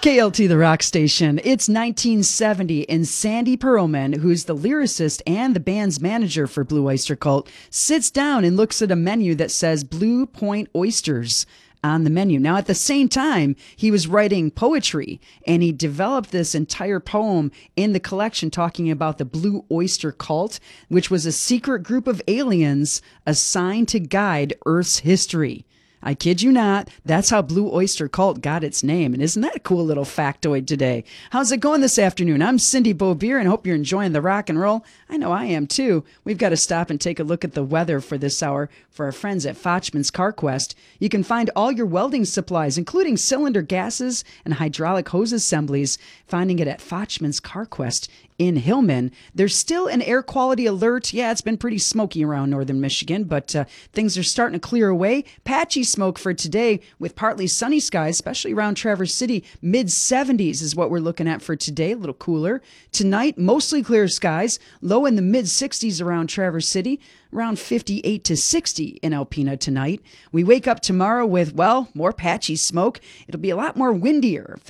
KLT, the rock station. It's 1970, and Sandy Pearlman, who's the lyricist and the band's manager for Blue Oyster Cult, sits down and looks at a menu that says Blue Point Oysters on the menu. Now, at the same time, he was writing poetry, and he developed this entire poem in the collection talking about the Blue Oyster Cult, which was a secret group of aliens assigned to guide Earth's history. I kid you not, that's how Blue Oyster Cult got its name. And isn't that a cool little factoid today? How's it going this afternoon? I'm Cindy Beaubier and hope you're enjoying the rock and roll. I know I am too. We've got to stop and take a look at the weather for this hour for our friends at Fochman's CarQuest. You can find all your welding supplies, including cylinder gases and hydraulic hose assemblies, finding it at Fochman's CarQuest in Hillman. There's still an air quality alert. Yeah, it's been pretty smoky around northern Michigan, but things are starting to clear away. Patchy smoke for today with partly sunny skies, especially around Traverse City. Mid-70s is what we're looking at for today, a little cooler. Tonight, mostly clear skies, low in the mid-60s around Traverse City, around 58 to 60 in Alpena tonight. We wake up tomorrow with, well, more patchy smoke. It'll be a lot more windier.